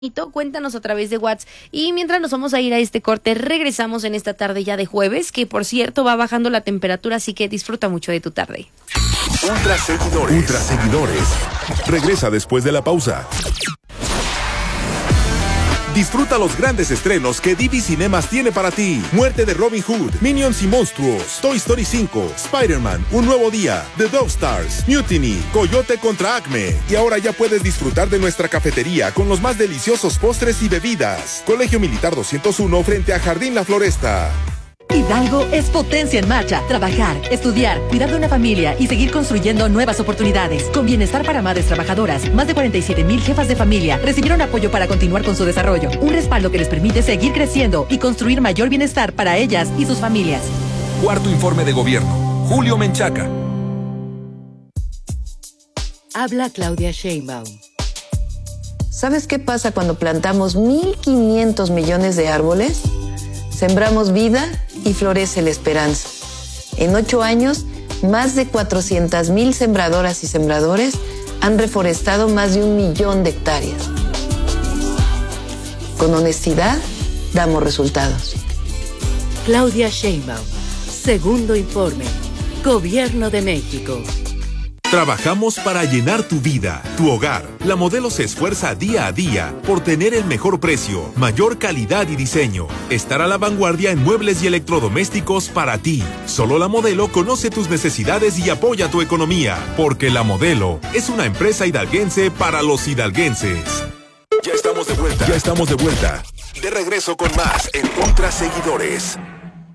Cuéntanos a través de WhatsApp. Y mientras nos vamos a ir a este corte, regresamos en esta tarde ya de jueves, que por cierto va bajando la temperatura, así que disfruta mucho de tu tarde. Ultra seguidores. Regresa después de la pausa. Disfruta los grandes estrenos que Divi Cinemas tiene para ti. Muerte de Robin Hood, Minions y Monstruos, Toy Story 5, Spider-Man, Un Nuevo Día, The Dove Stars, Mutiny, Coyote contra Acme. Y ahora ya puedes disfrutar de nuestra cafetería con los más deliciosos postres y bebidas. Colegio Militar 201 frente a Jardín La Floresta. Hidalgo es potencia en marcha. Trabajar, estudiar, cuidar de una familia y seguir construyendo nuevas oportunidades. Con bienestar para madres trabajadoras, más de 47,000 jefas de familia recibieron apoyo para continuar con su desarrollo. Un respaldo que les permite seguir creciendo y construir mayor bienestar para ellas y sus familias. Cuarto informe de gobierno. Julio Menchaca. Habla Claudia Sheinbaum. ¿Sabes qué pasa cuando plantamos 1,500 millones de árboles? Sembramos vida y florece la esperanza. En 8 años, más de 400,000 sembradoras y sembradores han reforestado más de 1,000,000 de hectáreas. Con honestidad, damos resultados. Claudia Sheinbaum. Segundo informe. Gobierno de México. Trabajamos para llenar tu vida, tu hogar. La Modelo se esfuerza día a día por tener el mejor precio, mayor calidad y diseño. Estar a la vanguardia en muebles y electrodomésticos para ti. Solo La Modelo conoce tus necesidades y apoya tu economía. Porque La Modelo es una empresa hidalguense para los hidalguenses. Ya estamos de vuelta. De regreso con más en Ultra Seguidores.